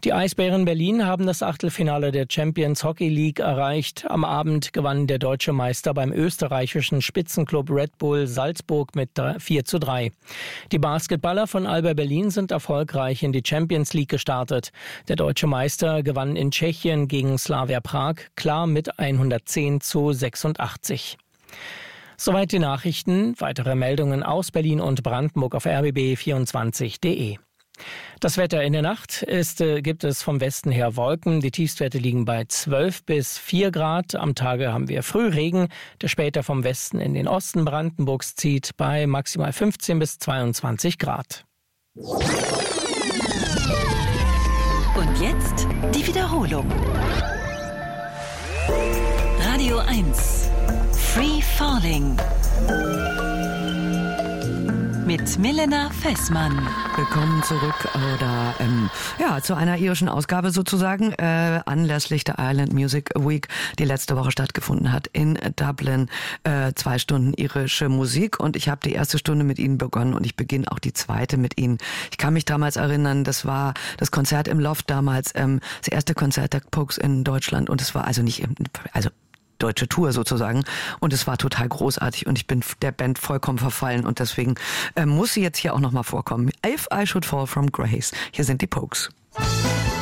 Die Eisbären Berlin haben das Achtelfinale der Champions Hockey League erreicht. Am Abend gewann der deutsche Meister beim österreichischen Spitzenklub Red Bull Salzburg mit 4:3. Die Basketballer von Alba Berlin sind erfolgreich in die Champions League gestartet. Der deutsche Meister gewann in Tschechien gegen Slavia Prag klar mit 110:86. Soweit die Nachrichten. Weitere Meldungen aus Berlin und Brandenburg auf rbb24.de. Das Wetter in der Nacht gibt es vom Westen her Wolken. Die Tiefstwerte liegen bei 12 bis 4 Grad. Am Tage haben wir Frühregen, der später vom Westen in den Osten Brandenburgs zieht, bei maximal 15 bis 22 Grad. Und jetzt die Wiederholung. Radio 1. Free Falling. Mit Milena Fessmann. Willkommen zurück zu einer irischen Ausgabe sozusagen, anlässlich der Ireland Music Week, die letzte Woche stattgefunden hat in Dublin. 2 Stunden irische Musik und ich habe die erste Stunde mit Ihnen begonnen und ich beginne auch die zweite mit Ihnen. Ich kann mich damals erinnern, das war das Konzert im Loft damals, das erste Konzert der Pogues in Deutschland und es war deutsche Tour sozusagen und es war total großartig und ich bin der Band vollkommen verfallen und deswegen muss sie jetzt hier auch nochmal vorkommen. If I Should Fall from Grace. Hier sind die Pogues.